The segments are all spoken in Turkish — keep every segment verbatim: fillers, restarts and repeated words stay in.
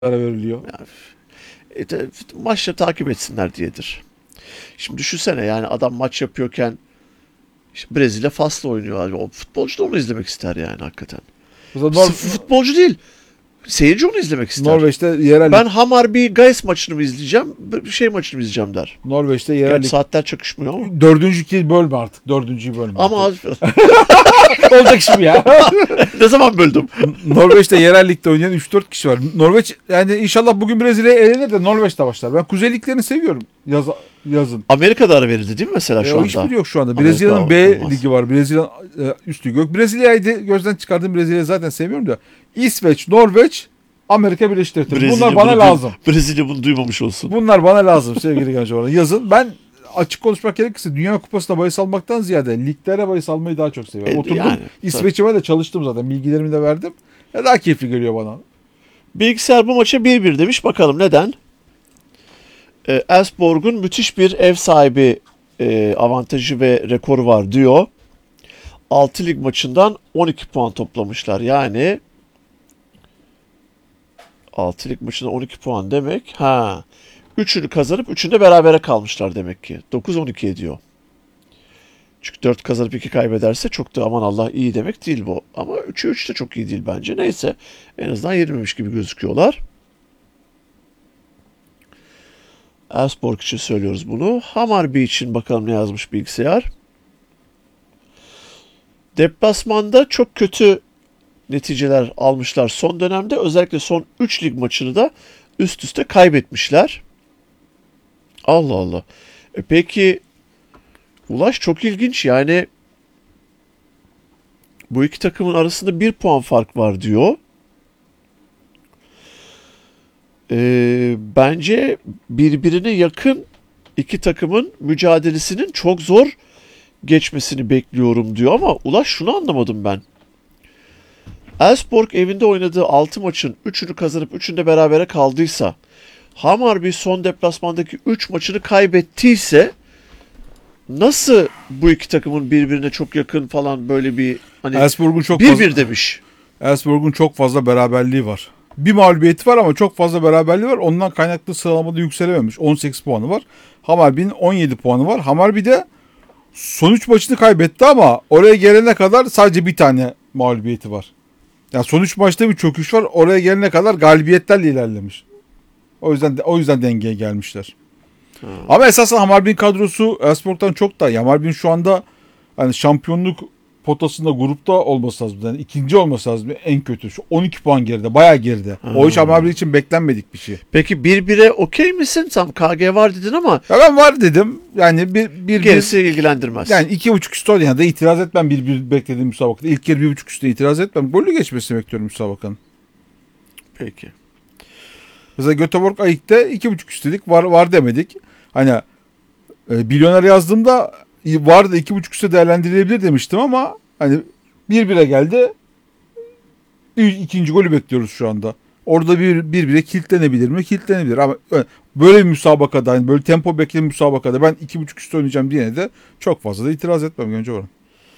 ara veriliyor. Yani, e, de, maçları takip etsinler diyedir. Şimdi düşünsene yani adam maç yapıyorken işte Brezilya Fas'la oynuyor. O futbolcu da onu izlemek ister yani hakikaten. Mesela Nor Sırf futbolcu değil. Seyirci onu izlemek ister. Norveç'te yerel Ben Hammarby Gais maçını mı izleyeceğim, bir şey maçını mı izleyeceğim der. Norveç'te yerel Gerçi lig. saatler çakışmıyor ama. Dördüncüyü bölme artık. Dördüncüyü bölme. Ama Olacak şimdi ya. ne zaman böldüm? Norveç'te yerel ligde oynayan üç dört kişi var. Norveç yani inşallah bugün Brezilya'ya elenir de Norveç'te başlar. Ben Kuzey Liglerini seviyorum yaz, yazın. Amerika'da ara verildi değil mi mesela E, şu o anda? hiçbiri yok şu anda. Amerika Brezilya'nın B olmaz. ligi var. Brezilya'nın e, üst ligi yok. Brezilya'yı gözden çıkardım. Brezilya'yı zaten sevmiyorum da. İsveç, Norveç, Amerika Birleşik Devletleri. Brezilya Bunlar bana bunu lazım. duy- Brezilya bunu duymamış olsun. Bunlar bana lazım sevgili gençler. Yazın ben açık konuşmak gerekirse Dünya Kupası'na bahis almaktan ziyade liglere bahis almayı daha çok seviyorum. E, Oturdum yani, İsveç'ime de çalıştım zaten. Bilgilerimi de verdim. Ya daha keyifli geliyor bana. Bilgisayar bu maça bir bir demiş. Bakalım neden? E, Elfsborg'un müthiş bir ev sahibi e, avantajı ve rekoru var diyor. altı lig maçından on iki puan toplamışlar. Yani altı lig maçında on iki puan demek. Ha. üçünü kazanıp üçünde berabere kalmışlar demek ki. dokuz on iki ediyor. Çünkü dört kazanıp iki kaybederse çok da aman Allah iyi demek değil bu. Ama üçe üç de çok iyi değil bence. Neyse en azından yenilmemiş gibi gözüküyorlar. Elfsborg için söylüyoruz bunu. Hammarby için bakalım ne yazmış bilgisayar. Deplasmanda çok kötü neticeler almışlar son dönemde. Özellikle son üç lig maçını da üst üste kaybetmişler. Allah Allah. E peki Ulaş çok ilginç yani bu iki takımın arasında bir puan fark var diyor. Ee, bence birbirine yakın iki takımın mücadelesinin çok zor geçmesini bekliyorum diyor ama Ulaş şunu anlamadım ben. Elfsborg evinde oynadığı altı maçın üçünü kazanıp üçünde berabere kaldıysa Hammarby son deplasmandaki üç maçını kaybettiyse nasıl bu iki takımın birbirine çok yakın falan böyle bir hani Elfsborg'un çok bir fazla bir demiş. Elfsborg'un çok fazla beraberliği var. Bir mağlubiyeti var ama çok fazla beraberliği var. Ondan kaynaklı sıralamada yükselememiş. on sekiz puanı var. Hammarby'nin on yedi puanı var. Hammarby de son üç maçını kaybetti ama oraya gelene kadar sadece bir tane mağlubiyeti var. Yani son üç maçta bir çöküş var. Oraya gelene kadar galibiyetlerle ilerlemiş. O yüzden o yüzden dengeye gelmişler. Ha. Ama esasen Hammarby'nin kadrosu Elfsborg'dan çok daha iyi. Hammarby'nin şu anda hani şampiyonluk potasında grupta olması lazım. Yani ikinci olması lazım en kötü. Şu on iki puan geride. Bayağı geride. Ha. O iş Hammarby için beklenmedik bir şey. Peki bir bire okey misin? Tam K G var dedin ama Ya ben var dedim. Yani bir bir gerisi ilgilendirmez. yani iki buçuk üstü oynayan da itiraz etmem bir bir beklediğim müsabakada. İlk yarı bir buçuk üstü itiraz etmem. Gollü geçmesini bekliyorum müsabakanın. Peki. Mesela Göteborg Ayık'ta iki buçuk üst dedik. Var var demedik. Hani e, Milyoner yazdığımda vardı iki buçuk üstte değerlendirilebilir demiştim ama hani bir bire geldi. Bir, ikinci golü bekliyoruz şu anda. Orada bir, bir bire kilitlenebilir mi? Kilitlenebilir ama böyle bir müsabakada yani böyle tempo beklenen müsabakada ben iki buçuk üstte oynayacağım diyene de çok fazla da itiraz etmem önce onu.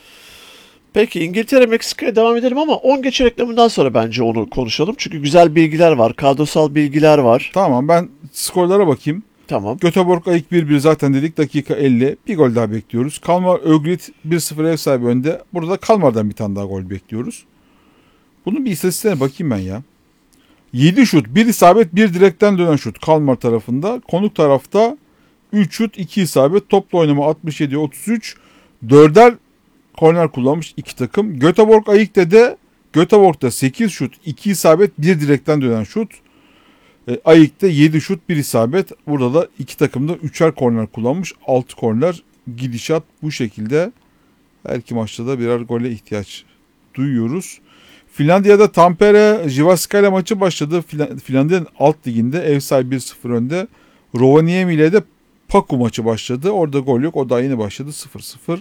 Peki İngiltere Meksika'ya devam edelim ama on geçe reklamından sonra bence onu konuşalım. Çünkü güzel bilgiler var. Kadrosal bilgiler var. Tamam ben skorlara bakayım. Tamam. Göteborg Ayık bir bir zaten dedik dakika elli. Bir gol daha bekliyoruz. Kalmar Örgüt bir sıfır ev sahibi önde. Burada Kalmar'dan bir tane daha gol bekliyoruz. Bunun bir istatistiğine bakayım ben ya. yedi şut, bir isabet, bir direkten dönen şut Kalmar tarafında. Konuk tarafta üç şut, iki isabet. Toplu oynama altmış yedi otuz üç. Dörder korner kullanmış iki takım. Göteborg Ayık'ta de Göteborg'da sekiz şut, iki isabet, bir direkten dönen şut. E, Ayık'ta yedi şut, bir isabet. Burada da iki takım da üçer korner kullanmış. altı korner. Gidişat bu şekilde. Her iki maçta da birer gole ihtiyaç duyuyoruz. Finlandiya'da Tampere Jyväskylä maçı başladı. Finlandiya'nın alt liginde ev sahibi bir sıfır önde. Rovaniemi ile de Paku maçı başladı. Orada gol yok. O da yeni başladı sıfır sıfır.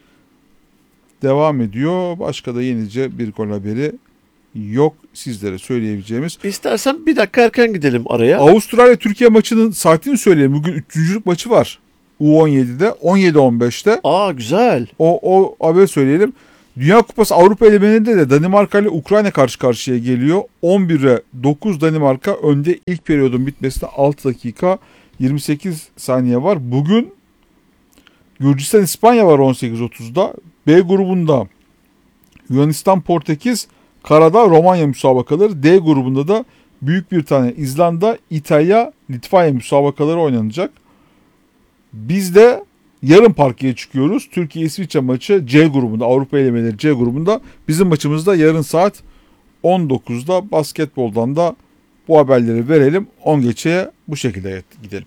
Devam ediyor. Başka da yenice bir gol haberi yok sizlere söyleyebileceğimiz. İstersen bir dakika erken gidelim araya. Avustralya Türkiye maçının saatini söyleyelim. Bugün üçüncülük maçı var. U on yedide on yedi on beşte. Aa güzel. O o haberi söyleyelim. Dünya Kupası Avrupa elemelerinde de Danimarka ile Ukrayna karşı karşıya geliyor. on bire dokuz Danimarka önde, ilk periyodun bitmesine altı dakika yirmi sekiz saniye var. Bugün Gürcistan İspanya var on sekiz otuzda. B grubunda Yunanistan Portekiz, Karadağ Romanya müsabakaları. D grubunda da büyük bir tane İzlanda, İtalya, Litvanya müsabakaları oynanacak. Biz de yarın parkeye çıkıyoruz. Türkiye-İsviçre maçı C grubunda, Avrupa elemeleri C grubunda. Bizim maçımız da yarın saat on dokuzda. Basketboldan da bu haberleri verelim. on geçeye bu şekilde gidelim.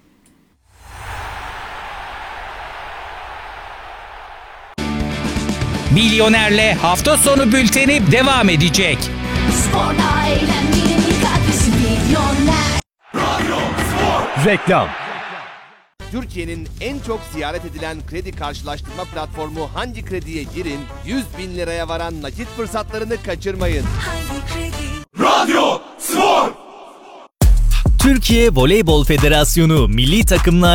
Milyoner'le hafta sonu bülteni devam edecek. Sporla eğlenmenin katkısı Milyoner. Reklam. Türkiye'nin en çok ziyaret edilen kredi karşılaştırma platformu Hangi Kredi'ye girin, yüz bin liraya varan nakit fırsatlarını kaçırmayın. Hangi kredi? Türkiye Voleybol Federasyonu milli takımlar